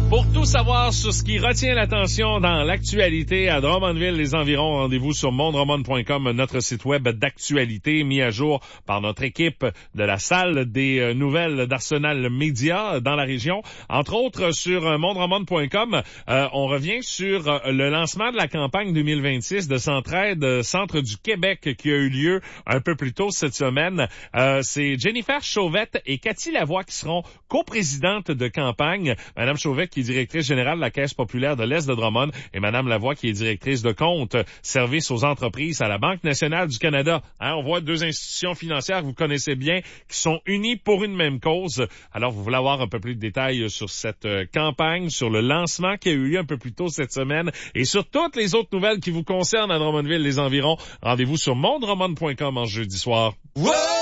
Pour tout savoir sur ce qui retient l'attention dans l'actualité à Drummondville, les environs, rendez-vous sur mondrommond.com, notre site web d'actualité mis à jour par notre équipe de la salle des nouvelles d'Arsenal Média dans la région. Entre autres, sur mondrommond.com, on revient sur le lancement de la campagne 2026 de Centraide, Centre du Québec, qui a eu lieu un peu plus tôt cette semaine. C'est Jennifer Chauvette et Cathy Lavoie qui seront coprésidentes de campagne. Madame Chauvette qui est directrice générale de la Caisse populaire de l'Est de Drummond et Madame Lavoie qui est directrice de compte service aux entreprises à la Banque nationale du Canada. On voit deux institutions financières que vous connaissez bien qui sont unies pour une même cause. Alors, vous voulez avoir un peu plus de détails sur cette campagne, sur le lancement qui a eu lieu un peu plus tôt cette semaine et sur toutes les autres nouvelles qui vous concernent à Drummondville, les environs. Rendez-vous sur mondrommond.com en jeudi soir. Wow!